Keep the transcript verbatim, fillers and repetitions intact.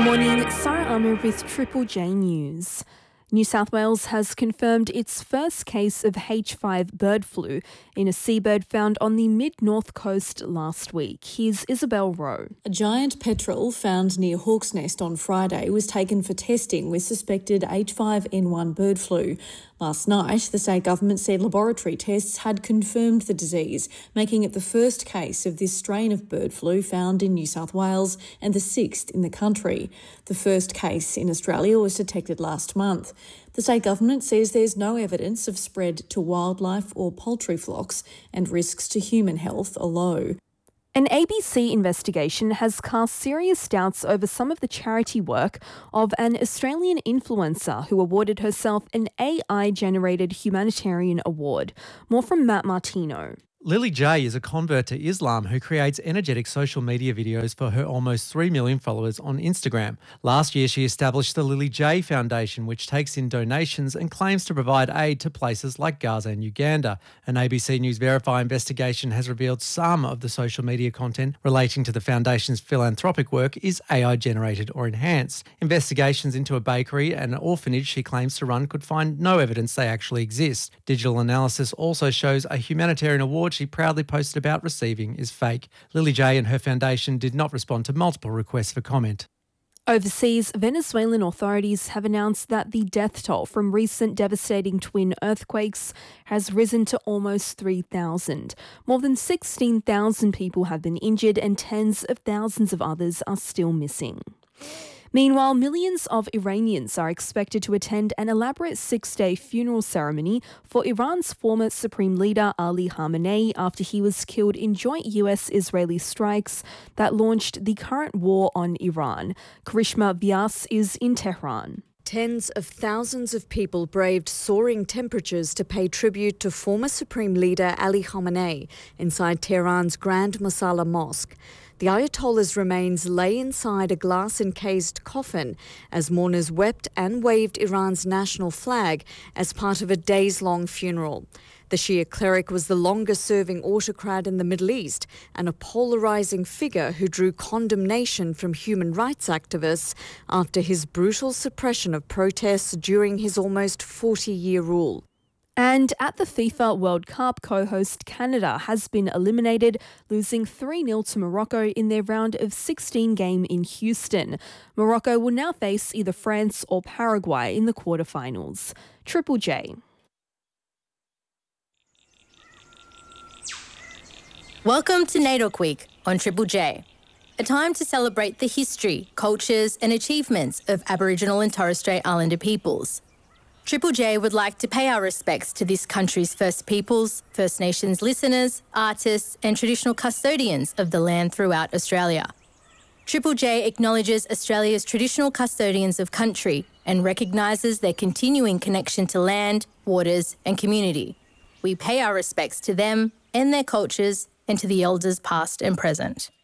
Morning, Sarah Armour with Triple J News. New South Wales has confirmed its first case of H five bird flu in a seabird found on the mid-north coast last week. Here's Isabel Rowe. A giant petrel found near Hawk's Nest on Friday was taken for testing with suspected H five N one bird flu. Last night, the state government said laboratory tests had confirmed the disease, making it the first case of this strain of bird flu found in New South Wales and the sixth in the country. The first case in Australia was detected last month. The state government says there's no evidence of spread to wildlife or poultry flocks, and risks to human health are low. An A B C investigation has cast serious doubts over some of the charity work of an Australian influencer who awarded herself an A I-generated humanitarian award. More from Matt Martino. Lily J is a convert to Islam who creates energetic social media videos for her almost three million followers on Instagram. Last year, she established the Lily J Foundation, which takes in donations and claims to provide aid to places like Gaza and Uganda. An A B C News Verify investigation has revealed some of the social media content relating to the foundation's philanthropic work is A I-generated or enhanced. Investigations into a bakery and an orphanage she claims to run could find no evidence they actually exist. Digital analysis also shows a humanitarian award she proudly posted about receiving is fake. Lily J and her foundation did not respond to multiple requests for comment. Overseas, Venezuelan authorities have announced that the death toll from recent devastating twin earthquakes has risen to almost three thousand. More than sixteen thousand people have been injured and tens of thousands of others are still missing. Meanwhile, millions of Iranians are expected to attend an elaborate six-day funeral ceremony for Iran's former Supreme Leader Ali Khamenei after he was killed in joint U S-Israeli strikes that launched the current war on Iran. Karishma Vyas is in Tehran. Tens of thousands of people braved soaring temperatures to pay tribute to former Supreme Leader Ali Khamenei inside Tehran's Grand Mosalla Mosque. The Ayatollah's remains lay inside a glass-encased coffin as mourners wept and waved Iran's national flag as part of a days-long funeral. The Shia cleric was the longest-serving autocrat in the Middle East and a polarising figure who drew condemnation from human rights activists after his brutal suppression of protests during his almost forty-year rule. And at the FIFA World Cup, co-host Canada has been eliminated, losing three nil to Morocco in their round of sixteen game in Houston. Morocco will now face either France or Paraguay in the quarterfinals. Triple J. Welcome to NAIDOC Week on Triple J, a time to celebrate the history, cultures and achievements of Aboriginal and Torres Strait Islander peoples. Triple J would like to pay our respects to this country's First Peoples, First Nations listeners, artists and traditional custodians of the land throughout Australia. Triple J acknowledges Australia's traditional custodians of country and recognises their continuing connection to land, waters and community. We pay our respects to them and their cultures and to the elders past and present.